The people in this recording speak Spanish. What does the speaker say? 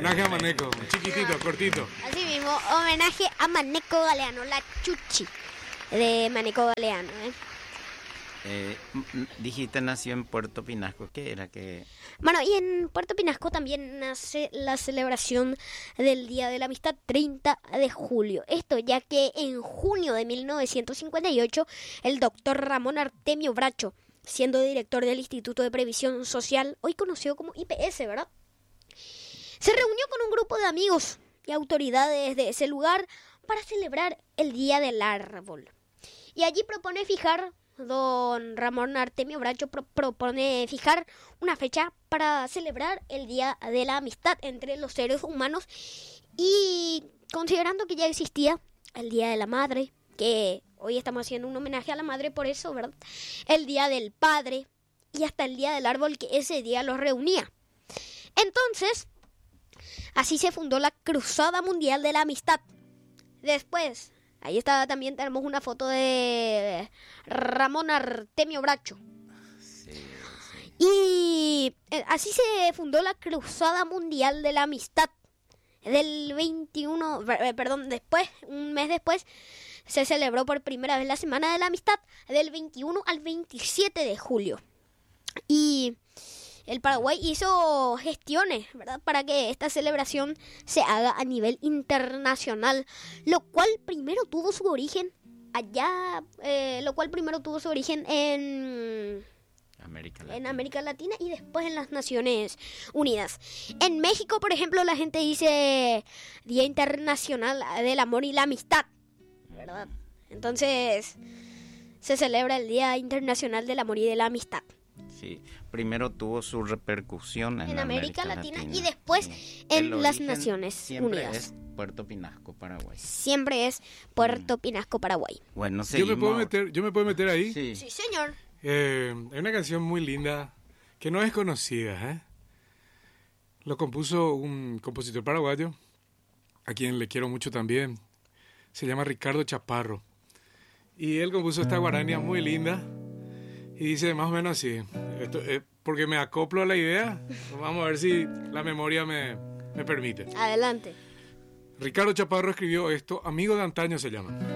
Homenaje a Maneco, chiquitito, cortito. Así mismo, homenaje a Maneco Galeano, la Chuchi de Maneco Galeano, Dijiste nació en Puerto Pinasco, ¿qué era? Bueno, y en Puerto Pinasco también nace la celebración del Día de la Amistad, 30 de julio. Esto ya que en junio de 1958 el doctor Ramón Artemio Bracho, siendo director del Instituto de Previsión Social, hoy conocido como IPS, ¿verdad?, se reunió con un grupo de amigos y autoridades de ese lugar para celebrar el Día del Árbol. Y allí don Ramón Artemio Bracho propone fijar una fecha para celebrar el Día de la Amistad entre los seres humanos, y considerando que ya existía el Día de la Madre, que hoy estamos haciendo un homenaje a la madre por eso, ¿verdad?, el Día del Padre y hasta el Día del Árbol, que ese día los reunía. Entonces, así se fundó la Cruzada Mundial de la Amistad. Después, ahí está, también tenemos una foto de Ramón Artemio Bracho. Sí. Y así se fundó la Cruzada Mundial de la Amistad. Después, un mes después, se celebró por primera vez la Semana de la Amistad, del 21 al 27 de julio. Y el Paraguay hizo gestiones, ¿verdad?, para que esta celebración se haga a nivel internacional, lo cual primero tuvo su origen en América Latina y después en las Naciones Unidas. En México, por ejemplo, la gente dice Día Internacional del Amor y la Amistad, ¿verdad? Entonces se celebra el Día Internacional del Amor y de la Amistad. Sí, primero tuvo su repercusión en América Latina y después en las Naciones siempre Unidas. Es Puerto Pinasco, Paraguay. Siempre es Puerto Pinasco, Paraguay. Bueno, ¿Yo me puedo meter ahí? Sí. Sí, señor. Hay una canción muy linda que no es conocida, Lo compuso un compositor paraguayo, a quien le quiero mucho también. Se llama Ricardo Chaparro. Y él compuso esta guarania muy linda. Y dice más o menos así, porque me acoplo a la idea, vamos a ver si la memoria me permite. Adelante. Ricardo Chaparro escribió esto, Amigo de Antaño se llama.